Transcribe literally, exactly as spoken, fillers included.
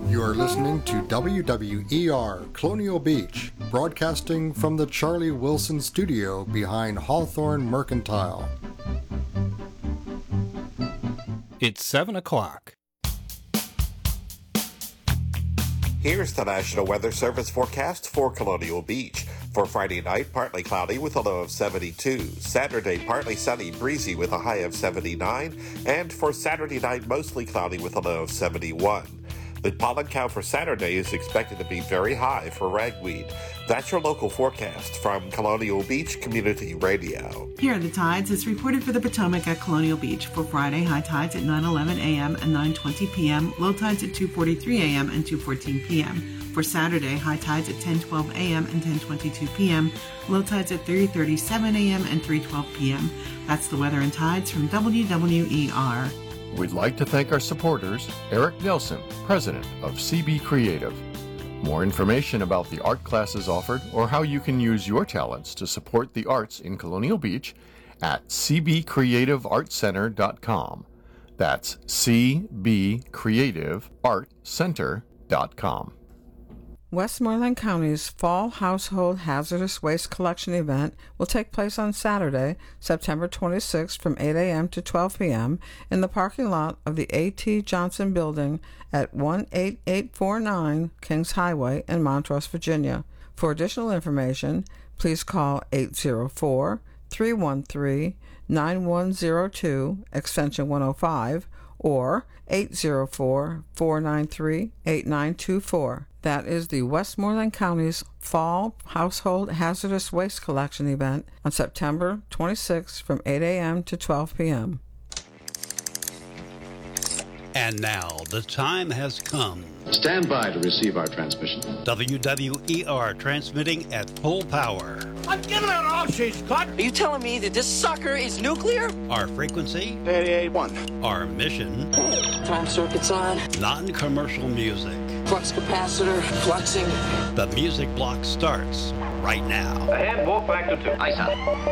You are listening to W W E R Colonial Beach, broadcasting from the Charlie Wilson studio behind Hawthorne Mercantile. It's seven o'clock. Here's the National Weather Service forecast for Colonial Beach. For Friday night, partly cloudy with a low of seventy-two. Saturday, partly sunny, breezy with a high of seventy-nine. And for Saturday night, mostly cloudy with a low of seventy-one. The pollen count for Saturday is expected to be very high for ragweed. That's your local forecast from Colonial Beach Community Radio. Here are the tides. It's reported for the Potomac at Colonial Beach. For Friday, high tides at nine eleven a.m. and nine twenty p.m., low tides at two forty-three a.m. and two fourteen p.m. For Saturday, high tides at ten twelve a.m. and ten twenty-two p.m., low tides at three thirty-seven a.m. and three twelve p.m. That's the weather and tides from W W E R. We'd like to thank our supporters, Eric Nelson, President of C B Creative. More information about the art classes offered or how you can use your talents to support the arts in Colonial Beach at c b creative art center dot com. That's c b creative art center dot com. Westmoreland County's Fall Household Hazardous Waste Collection event will take place on Saturday, September twenty-sixth from eight a.m. to twelve p.m. in the parking lot of the A T. Johnson Building at one eight eight four nine Kings Highway in Montrose, Virginia. For additional information, please call eight oh four, three one three, nine one oh two, extension one oh five, or eight oh four, four nine three, eight nine two four. That is the Westmoreland County's Fall Household Hazardous Waste Collection event on September twenty-sixth from eight a.m. to twelve p.m. And now the time has come. Stand by to receive our transmission. W W E R transmitting at full power. I'm giving her all she's got. Are you telling me that this sucker is nuclear? Our frequency? eighty-eight point one. Our mission? Time circuit's on. Non-commercial music. Flux capacitor, fluxing. The music block starts right now. Ahead, walk back to two. Ice out.